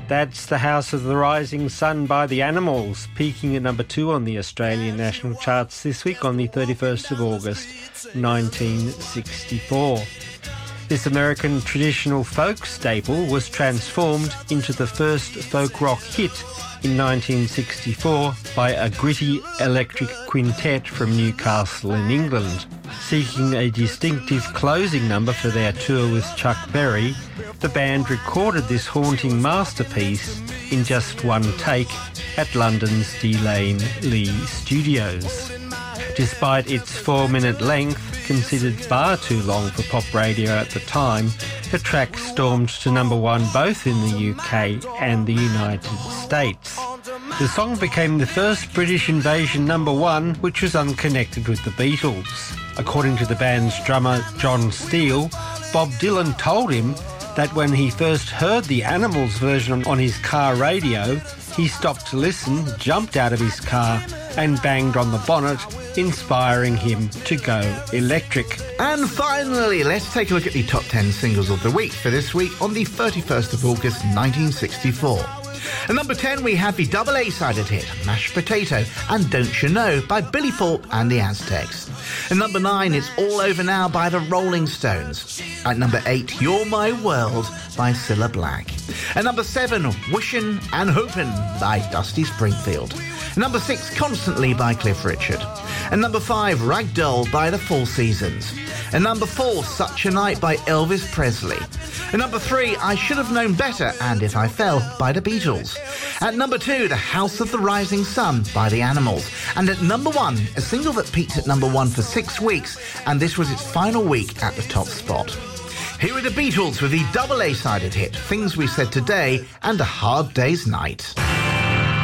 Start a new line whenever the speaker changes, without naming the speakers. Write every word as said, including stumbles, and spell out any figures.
That's The House of the Rising Sun by The Animals, peaking at number two on the Australian national charts this week on the thirty-first of August nineteen sixty-four. This American traditional folk staple was transformed into the first folk rock hit in nineteen sixty-four by a gritty electric quintet from Newcastle in England. Seeking a distinctive closing number for their tour with Chuck Berry, the band recorded this haunting masterpiece in just one take at London's Delane Lee Studios. Despite its four-minute length, considered far too long for pop radio at the time, the track stormed to number one both in the U K and the United States. The song became the first British invasion number one, which was unconnected with the Beatles. According to the band's drummer John Steele, Bob Dylan told him that when he first heard the Animals version on his car radio, he stopped to listen, jumped out of his car and banged on the bonnet, inspiring him to go electric.
And finally, let's take a look at the top ten singles of the week for this week on the thirty-first of August nineteen sixty-four. At number ten, we have the double A-sided hit, Mashed Potato and Don't You Know by Billy Thorpe and the Aztecs. At number nine, it's All Over Now by the Rolling Stones. At number eight, You're My World by Cilla Black. At number seven, Wishin' and Hopin' by Dusty Springfield. At number six, Constantly by Cliff Richard. At number five, Ragdoll by the Four Seasons. At number four, Such a Night by Elvis Presley. At number three, I Should Have Known Better and If I Fell by the Beatles. At number two, The House of the Rising Sun by the Animals. And at number one, a single that peaked at number one for six weeks, and this was its final week at the top spot. Here are the Beatles with the double A-sided hit, Things We Said Today and A Hard Day's Night.